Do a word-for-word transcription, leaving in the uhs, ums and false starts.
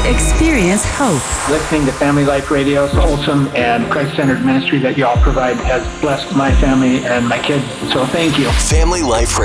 Experience hope. Listening to Family Life Radio's wholesome and Christ-centered ministry that y'all provide has blessed my family and my kids. So thank you. Family Life Radio.